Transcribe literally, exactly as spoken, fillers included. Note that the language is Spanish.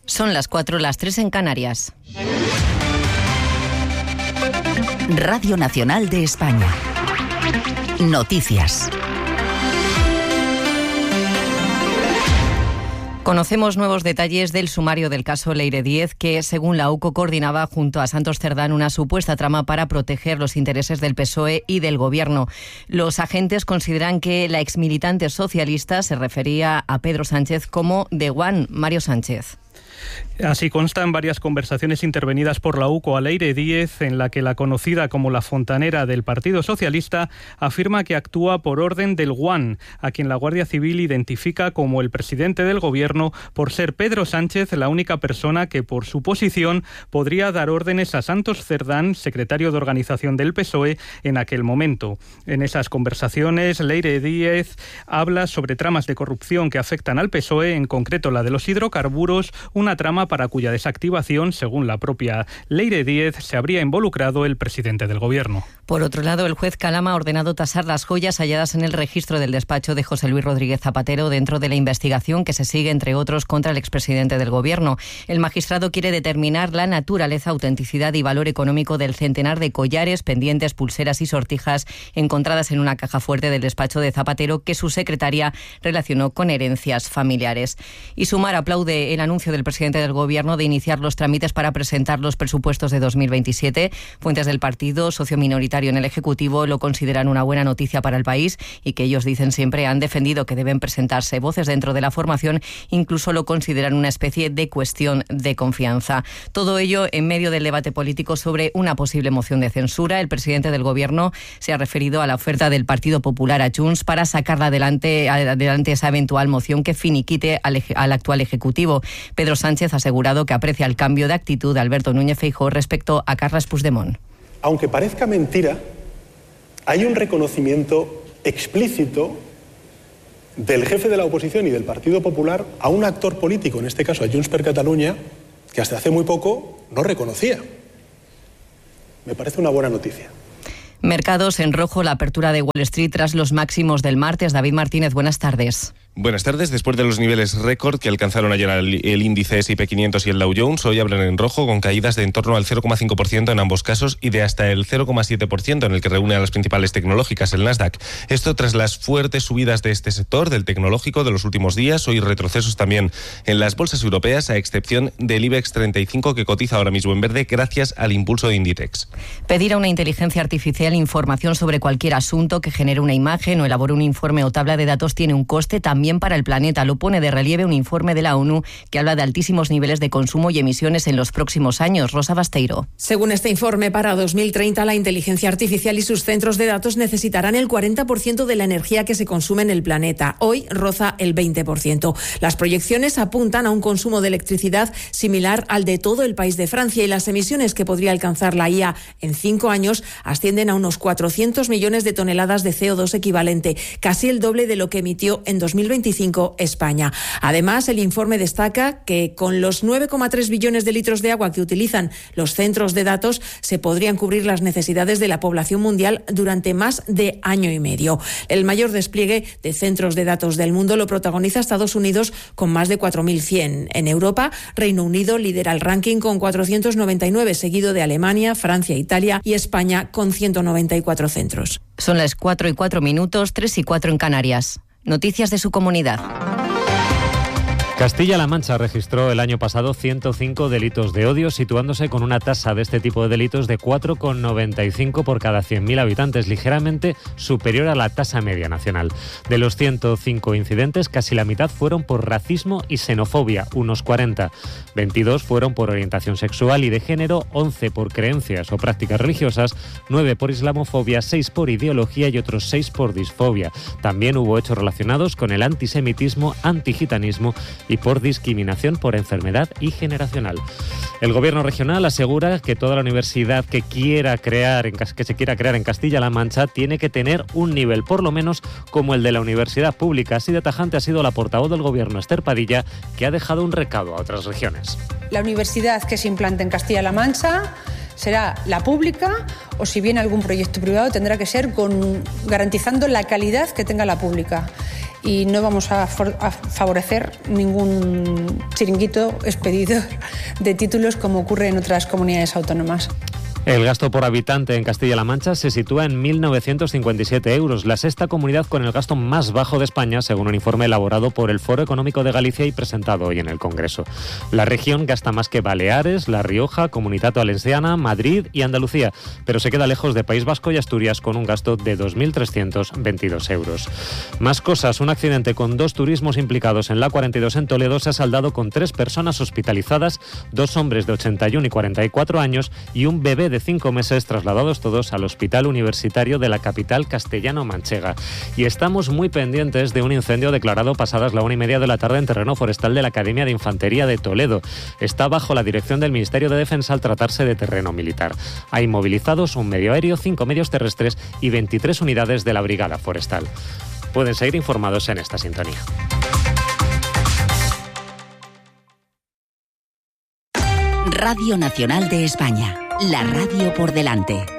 Son las cuatro, las tres en Canarias. Radio Nacional de España. Noticias. Conocemos nuevos detalles del sumario del caso Leire Díez, que, según la UCO, coordinaba junto a Santos Cerdán una supuesta trama para proteger los intereses del P S O E y del Gobierno. Los agentes consideran que la exmilitante socialista se refería a Pedro Sánchez como The One. Mario Sánchez. Así consta en varias conversaciones intervenidas por la UCO a Leire Díez, en la que la conocida como la fontanera del Partido Socialista afirma que actúa por orden del One, a quien la Guardia Civil identifica como el presidente del Gobierno por ser Pedro Sánchez la única persona que, por su posición, podría dar órdenes a Santos Cerdán, secretario de organización del P S O E, en aquel momento. En esas conversaciones, Leire Díez habla sobre tramas de corrupción que afectan al P S O E, en concreto la de los hidrocarburos, una trama para cuya desactivación, según la propia Leire Díez, se habría involucrado el presidente del Gobierno. Por otro lado, el juez Calama ha ordenado tasar las joyas halladas en el registro del despacho de José Luis Rodríguez Zapatero dentro de la investigación que se sigue, entre otros, contra el expresidente del Gobierno. El magistrado quiere determinar la naturaleza, autenticidad y valor económico del centenar de collares, pendientes, pulseras y sortijas encontradas en una caja fuerte del despacho de Zapatero que su secretaria relacionó con herencias familiares. Y Sumar aplaude el anuncio del presidente del Gobierno de iniciar los trámites para presentar los presupuestos de dos mil veintisiete. Fuentes del partido, socio minoritario en el Ejecutivo, lo consideran una buena noticia para el país y que ellos dicen siempre han defendido que deben presentarse. Voces dentro de la formación incluso lo consideran una especie de cuestión de confianza. Todo ello en medio del debate político sobre una posible moción de censura. El presidente del Gobierno se ha referido a la oferta del Partido Popular a Junts para sacar adelante, adelante esa eventual moción que finiquite al, al actual Ejecutivo. Pedro Sánchez ha asegurado que aprecia el cambio de actitud de Alberto Núñez Feijóo respecto a Carles Puigdemont. Aunque parezca mentira, hay un reconocimiento explícito del jefe de la oposición y del Partido Popular a un actor político, en este caso a Junts per Catalunya, que hasta hace muy poco no reconocía. Me parece una buena noticia. Mercados en rojo, la apertura de Wall Street tras los máximos del martes. David Martínez, buenas tardes. Buenas tardes. Después de los niveles récord que alcanzaron ayer el, el índice ese y pe quinientos y el Dow Jones, hoy abren en rojo con caídas de en torno al cero coma cinco por ciento en ambos casos y de hasta el cero coma siete por ciento en el que reúne a las principales tecnológicas, el Nasdaq. Esto tras las fuertes subidas de este sector, del tecnológico, de los últimos días. Hoy retrocesos también en las bolsas europeas, a excepción del IBEX treinta y cinco, que cotiza ahora mismo en verde gracias al impulso de Inditex. Pedir a una inteligencia artificial información sobre cualquier asunto que genere una imagen o elabore un informe o tabla de datos tiene un coste también para el planeta. Lo pone de relieve un informe de la ONU que habla de altísimos niveles de consumo y emisiones en los próximos años. Rosa Basteiro. Según este informe, para dos mil treinta la inteligencia artificial y sus centros de datos necesitarán el cuarenta por ciento de la energía que se consume en el planeta. Hoy roza el veinte por ciento. Las proyecciones apuntan a un consumo de electricidad similar al de todo el país de Francia y las emisiones que podría alcanzar la I A en cinco años ascienden a unos cuatrocientos millones de toneladas de C O dos equivalente, casi el doble de lo que emitió en dos mil veinticinco España. Además, el informe destaca que con los nueve coma tres billones de litros de agua que utilizan los centros de datos se podrían cubrir las necesidades de la población mundial durante más de año y medio. El mayor despliegue de centros de datos del mundo lo protagoniza Estados Unidos con más de cuatro mil cien. En Europa, Reino Unido lidera el ranking con cuatrocientos noventa y nueve, seguido de Alemania, Francia, Italia y España con ciento noventa y cuatro centros. Son las cuatro y cuatro minutos, tres y cuatro en Canarias. Noticias de su comunidad. Castilla-La Mancha registró el año pasado ciento cinco delitos de odio, situándose con una tasa de este tipo de delitos de cuatro coma noventa y cinco por cada cien mil habitantes, ligeramente superior a la tasa media nacional. De los ciento cinco incidentes, casi la mitad fueron por racismo y xenofobia, unos cuarenta. veintidós fueron por orientación sexual y de género, once por creencias o prácticas religiosas, nueve por islamofobia, seis por ideología y otros seis por disfobia. También hubo hechos relacionados con el antisemitismo, antigitanismo y por discriminación por enfermedad y generacional. El Gobierno regional asegura que toda la universidad que quiera crear en, que se quiera crear en Castilla-La Mancha tiene que tener un nivel por lo menos como el de la universidad pública. Así de tajante ha sido la portavoz del Gobierno, Esther Padilla, que ha dejado un recado a otras regiones. La universidad que se implante en Castilla-La Mancha será la pública o, si viene algún proyecto privado, tendrá que ser con, garantizando la calidad que tenga la pública. y no vamos a, for- a favorecer ningún chiringuito expedidor de títulos como ocurre en otras comunidades autónomas. El gasto por habitante en Castilla-La Mancha se sitúa en mil novecientos cincuenta y siete euros, la sexta comunidad con el gasto más bajo de España, según un informe elaborado por el Foro Económico de Galicia y presentado hoy en el Congreso. La región gasta más que Baleares, La Rioja, Comunitat Valenciana, Madrid y Andalucía, pero se queda lejos de País Vasco y Asturias con un gasto de dos mil trescientos veintidós euros. Más cosas, un accidente con dos turismos implicados en la cuarenta y dos en Toledo se ha saldado con tres personas hospitalizadas, dos hombres de ochenta y uno y cuarenta y cuatro años y un bebé de cinco meses, trasladados todos al Hospital Universitario de la capital castellano-manchega. Y estamos muy pendientes de un incendio declarado pasadas la una y media de la tarde en terreno forestal de la Academia de Infantería de Toledo. Está bajo la dirección del Ministerio de Defensa al tratarse de terreno militar. Hay movilizados un medio aéreo, cinco medios terrestres y veintitrés unidades de la Brigada Forestal. Pueden seguir informados en esta sintonía. Radio Nacional de España, la radio por delante.